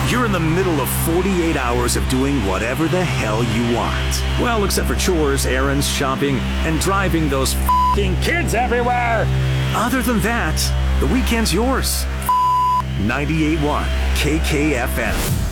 You're in the middle of 48 hours of doing whatever the hell you want. Well, except for chores, errands, shopping, and driving those f***ing kids everywhere. Other than that, the weekend's yours. 98.1 KKFM.